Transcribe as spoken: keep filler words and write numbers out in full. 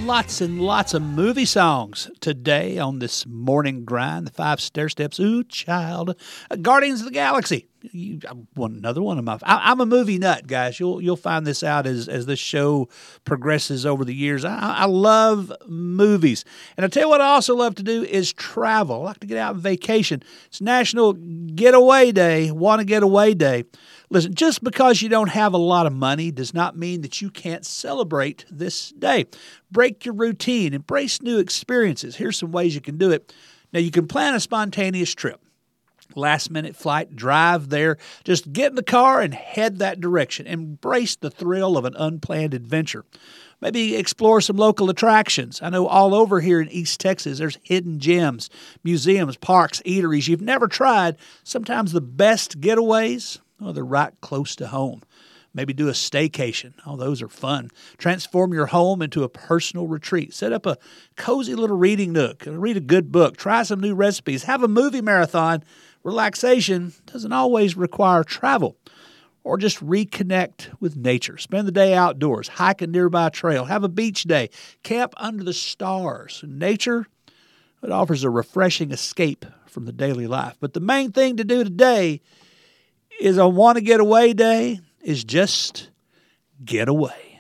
Lots and lots of movie songs today on this morning grind. The five stair steps. Ooh, child. Uh, Guardians of the Galaxy. You, I want another one of my. I, I'm a movie nut, guys. You'll you'll find this out as as this show progresses over the years. I, I love movies, and I tell you what, I also love to do is travel. I like to get out on vacation. It's National Getaway Day. Want to get away day. Listen, just because you don't have a lot of money does not mean that you can't celebrate this day. Break your routine, embrace new experiences. Here's some ways you can do it. Now, you can plan a spontaneous trip. Last-minute flight, drive there. Just get in the car and head that direction. Embrace the thrill of an unplanned adventure. Maybe explore some local attractions. I know all over here in East Texas, there's hidden gems, museums, parks, eateries you've never tried. Sometimes the best getaways, well, they're right close to home. Maybe do a staycation. Oh, those are fun. Transform your home into a personal retreat. Set up a cozy little reading nook. Read a good book. Try some new recipes. Have a movie marathon. Relaxation doesn't always require travel. Or just reconnect with nature. Spend the day outdoors. Hike a nearby trail. Have a beach day. Camp under the stars. Nature, it offers a refreshing escape from the daily life. But the main thing to do today is on Want to Get Away Day is just get away.